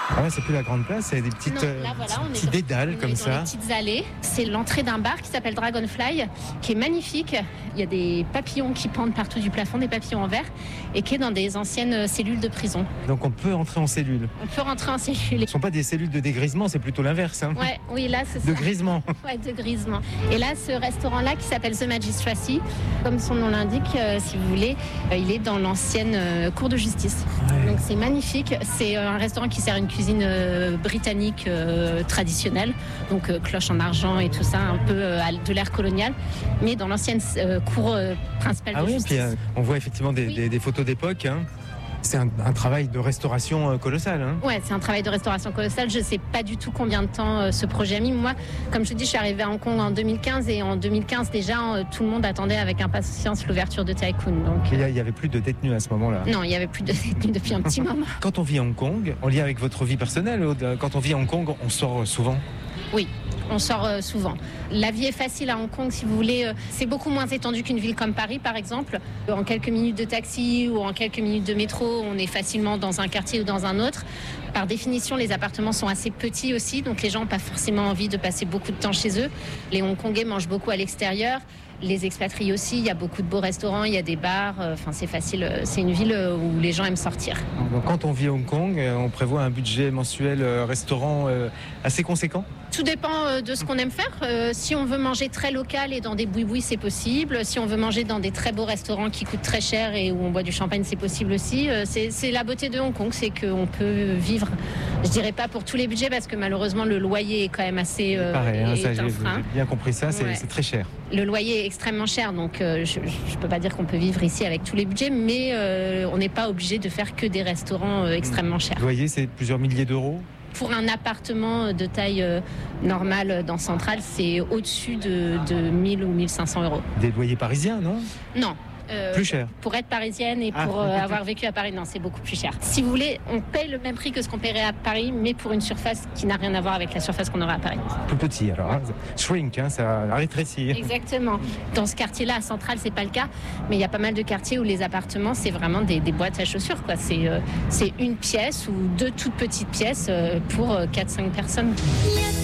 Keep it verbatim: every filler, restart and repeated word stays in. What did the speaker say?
Ah ouais, c'est plus la grande place, c'est des petites, Non, là, voilà, on petits est dédales dans, comme on est ça. dans les petites allées. C'est l'entrée d'un bar qui s'appelle Dragonfly, qui est magnifique. Il y a des papillons qui pendent partout du plafond, des papillons en verre, et qui est dans des anciennes cellules de prison. Donc on peut entrer en cellule. On peut rentrer en cellule. Ce ne sont pas des cellules de dégrisement, c'est plutôt l'inverse. Hein. Ouais, oui, là, c'est ça. De grisement. Ouais, de grisement. Et là, ce restaurant-là qui s'appelle The Magistracy, comme son nom l'indique, euh, si vous voulez, euh, il est dans l'ancienne euh, cour de justice. Ouais. Donc c'est magnifique. C'est euh, un restaurant qui sert une cuisine euh, britannique euh, traditionnelle, donc euh, cloche en argent et tout ça, un peu euh, de l'ère coloniale, mais dans l'ancienne euh, cour euh, principale Ah de oui, justice. puis euh, on voit effectivement des, Oui. des, des photos d'époque. Hein. C'est un, un travail de restauration euh, colossal. Hein. Ouais, c'est un travail de restauration colossal. Je sais pas du tout combien de temps euh, ce projet a mis. Moi, comme je te dis, je suis arrivée à Hong Kong en deux mille quinze et en deux mille quinze déjà, euh, tout le monde attendait avec impatience l'ouverture de Tycoon. Donc, Il n'y avait plus de détenus à ce moment-là. non, il y avait plus de détenus depuis un petit moment. Quand on vit à Hong Kong, en lien avec votre vie personnelle, Aude, quand on vit à Hong Kong, on sort souvent. Oui, on sort euh, souvent. La vie est facile à Hong Kong, si vous voulez. Euh, c'est beaucoup moins étendu qu'une ville comme Paris, par exemple. Euh, en quelques minutes de taxi ou en quelques minutes de métro, on est facilement dans un quartier ou dans un autre. Par définition, les appartements sont assez petits aussi, donc les gens n'ont pas forcément envie de passer beaucoup de temps chez eux. Les Hongkongais mangent beaucoup à l'extérieur. Les expatriés aussi, il y a beaucoup de beaux restaurants, il y a des bars, enfin c'est facile, c'est une ville où les gens aiment sortir. Donc, quand on vit à Hong Kong, on prévoit un budget mensuel restaurant assez conséquent ? Tout dépend de ce qu'on aime faire. Euh, si on veut manger très local et dans des boui-boui, c'est possible. Si on veut manger dans des très beaux restaurants qui coûtent très cher et où on boit du champagne, c'est possible aussi. Euh, c'est, c'est la beauté de Hong Kong, c'est qu'on peut vivre, je dirais pas pour tous les budgets, parce que malheureusement le loyer est quand même assez euh, Pareil, hein, ça, est un j'ai, frein. j'ai bien compris ça, c'est, Ouais. c'est très cher. Le loyer est extrêmement cher, donc euh, je ne peux pas dire qu'on peut vivre ici avec tous les budgets, mais euh, on n'est pas obligé de faire que des restaurants euh, extrêmement chers. Le loyer, c'est plusieurs milliers d'euros ? Pour un appartement de taille euh, normale dans Central, c'est au-dessus de, de mille ou mille cinq cents euros. Des loyers parisiens, non ? Non. Euh, Plus cher. Pour être parisienne et pour Ah. euh, avoir vécu à Paris, non, c'est beaucoup plus cher. Si vous voulez, on paye le même prix que ce qu'on paierait à Paris, mais pour une surface qui n'a rien à voir avec la surface qu'on aurait à Paris. Plus petit, alors. Hein. Shrink, hein, ça rétrécit. Exactement. Dans ce quartier-là, à Central, c'est pas le cas, mais il y a pas mal de quartiers où les appartements, c'est vraiment des, des boîtes à chaussures, quoi. C'est, euh, c'est une pièce ou deux toutes petites pièces euh, pour euh, quatre cinq personnes.